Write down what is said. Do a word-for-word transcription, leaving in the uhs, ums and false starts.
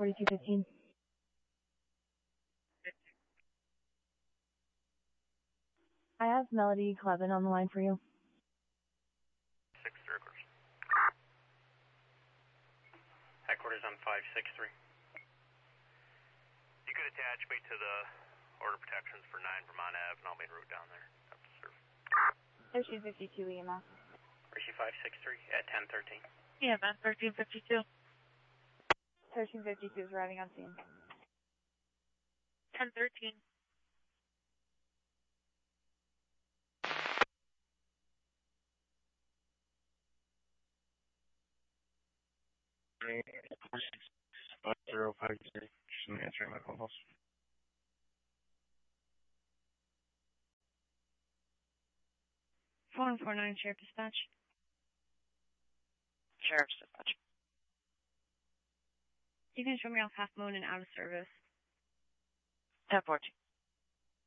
forty-two fifteen. I have Melody Clevin on the line for you. Six circles. Headquarters on five six three. You could attach me to the order protections for nine Vermont Ave, and I'll be en route down there. thirteen fifty-two E M S. Rishi five six three at ten thirteen. E M S thirteen fifty-two. thirteen fifty-two is arriving on scene. ten thirteen. five zero five three. Just answering my phone calls. four one four nine, Sheriff Dispatch. Sheriff's Dispatch. You can show me off Half Moon and out of service. ten fourteen.